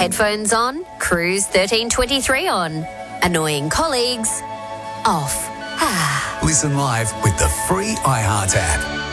Headphones on, Cruise 1323 on. Annoying colleagues, off. Listen live with the free iHeart app.